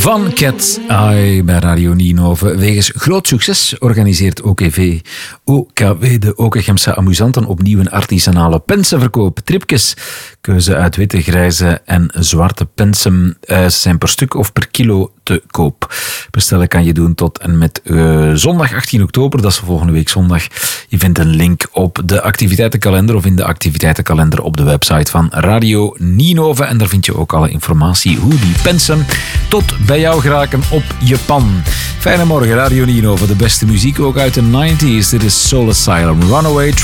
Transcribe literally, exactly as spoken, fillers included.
Van Cat Eye bij Radio Ninove. Wegens groot succes organiseert O K V O K W de Okegemse Amusanten opnieuw een artisanale pensenverkoop. Tripjes, keuze uit witte, grijze en zwarte pensen. Uh, ze zijn per stuk of per kilo te koop. Bestellen kan je doen tot en met uh, zondag achttien oktober, dat is volgende week zondag. Je vindt een link op de activiteitenkalender of in de activiteitenkalender op de website van Radio Ninove. En daar vind je ook alle informatie hoe die pensen tot bij jou geraken op je pan. Fijne morgen, Radio Ninove. De beste muziek ook uit de negentig. Dit is Soul Asylum, Runaway Train.